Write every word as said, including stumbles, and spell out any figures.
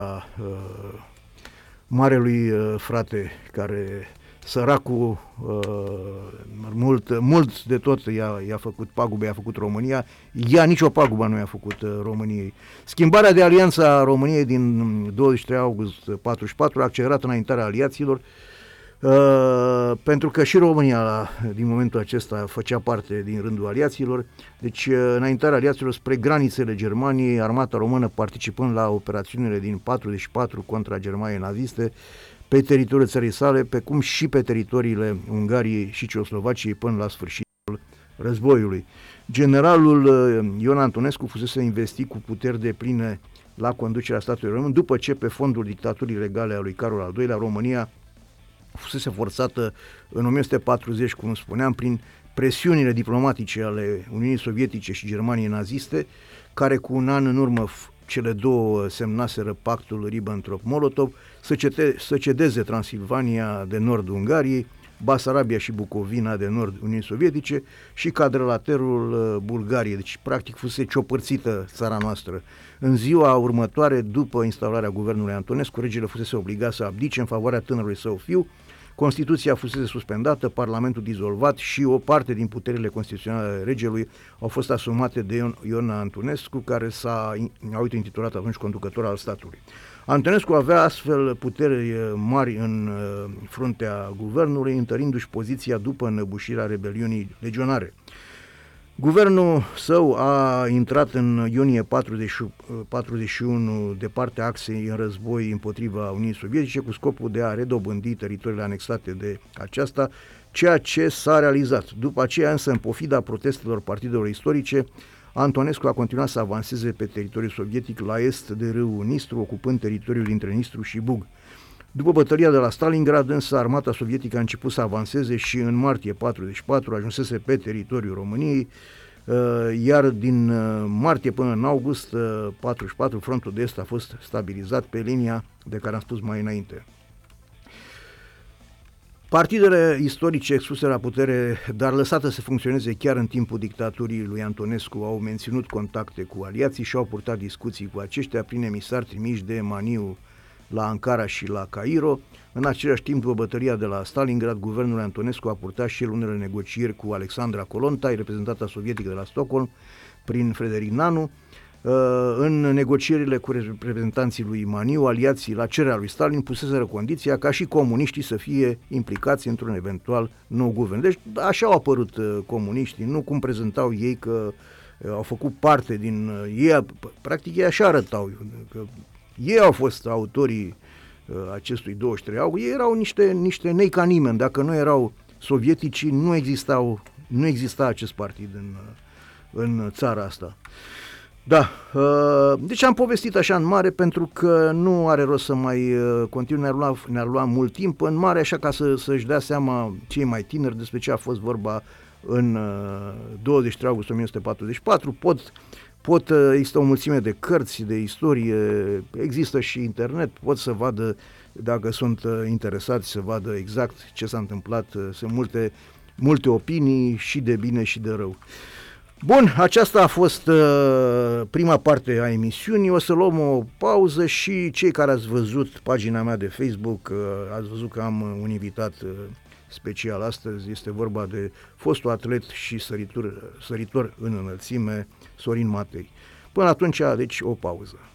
uh, marelui uh, frate care săracul uh, mult, mult de tot i-a, i-a făcut pagube, i-a făcut România, ea nicio pagubă nu i-a făcut uh, României. Schimbarea de alianță a României din douăzeci și trei august patruzeci și patru a accelerat înaintarea aliaților, uh, pentru că și România din momentul acesta făcea parte din rândul aliaților, deci uh, înaintarea aliaților spre granițele Germaniei, armata română participând la operațiunile din patruzeci și patru contra Germaniei naziste, pe teritoriul țării sale, pe cum și pe teritoriile Ungariei și Ceoslovaciei până la sfârșitul războiului. Generalul Ion Antonescu fusese investit cu puteri depline la conducerea statului român, după ce pe fondul dictaturii legale a lui Carol al doilea, România fusese forțată în o mie nouă sute patruzeci, cum spuneam, prin presiunile diplomatice ale Uniunii Sovietice și Germaniei naziste, care cu un an în urmă cele două semnaseră pactul Ribbentrop-Molotov, să, cete, să cedeze Transilvania de nord Ungariei, Basarabia și Bucovina de nord Uniunii Sovietice și cadrelaterul Bulgariei. Deci, practic, fusese ciopărțită țara noastră. În ziua următoare, după instalarea guvernului Antonescu, regele fusese obligat să abdice în favoarea tânărului său fiu, Constituția fusese suspendată, Parlamentul dizolvat și o parte din puterile constituționale ale regelui au fost asumate de Ion, Ion Antonescu, care s-a autointitulat atunci conducător al statului. Antonescu avea astfel puteri mari în fruntea guvernului, întărindu-și poziția după înăbușirea rebeliunii legionare. Guvernul său a intrat în iunie patruzeci și unu de partea axei în război împotriva Uniunii Sovietice cu scopul de a redobândi teritoriile anexate de aceasta, ceea ce s-a realizat. După aceea, însă, în pofida protestelor partidelor istorice, Antonescu a continuat să avanseze pe teritoriul sovietic la est de râul Nistru, ocupând teritoriul dintre Nistru și Bug. După bătălia de la Stalingrad, însă, armata sovietică a început să avanseze și în martie patruzeci și patru ajunsese pe teritoriul României, iar din martie până în august patruzeci și patru frontul de est a fost stabilizat pe linia de care am spus mai înainte. Partidele istorice expuse la putere, dar lăsate să funcționeze chiar în timpul dictaturii lui Antonescu, au menținut contacte cu aliații și au purtat discuții cu aceștia prin emisari trimiși de Maniu la Ankara și la Cairo. În același timp, după bătălia de la Stalingrad, guvernul Antonescu a purtat și el unele negocieri cu Alexandra Kolontai, reprezentanta sovietică de la Stockholm, prin Frederic Nanu. În negocierile cu reprezentanții lui Maniu, aliații la cererea lui Stalin puseseră condiția ca și comuniștii să fie implicați într-un eventual nou guvern. Deci așa au apărut comuniștii, nu cum prezentau ei că au făcut parte din ei, practic ei așa arătau, că ei au fost autorii uh, acestui douăzeci și trei august, ei erau niște, niște nei ca nimeni, dacă nu erau sovieticii, nu, existau, nu exista acest partid în, în țara asta. Da, uh, deci am povestit așa în mare, pentru că nu are rost să mai uh, continui, ne-ar lua, ne-ar lua mult timp în mare, așa ca să, să-și dea seama cei mai tineri despre ce a fost vorba în uh, douăzeci și trei august o mie nouă sute patruzeci și patru, pot Pot, există o mulțime de cărți, de istorie, există și internet, pot să vadă, dacă sunt interesați, să vadă exact ce s-a întâmplat, sunt multe, multe opinii și de bine și de rău. Bun, aceasta a fost uh, prima parte a emisiunii, o să luăm o pauză și cei care ați văzut pagina mea de Facebook, uh, ați văzut că am un invitat uh, special astăzi, este vorba de fostul atlet și săritor, săritor în înălțime, Sorin Matei. Până atunci, deci, o pauză.